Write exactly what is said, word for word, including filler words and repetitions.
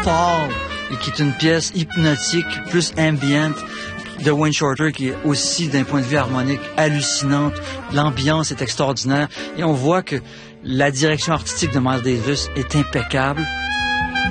Fall, et qui est une pièce hypnotique, plus ambient, de Wayne Shorter, qui est aussi, d'un point de vue harmonique, hallucinante. L'ambiance est extraordinaire. Et on voit que la direction artistique de Miles Davis est impeccable.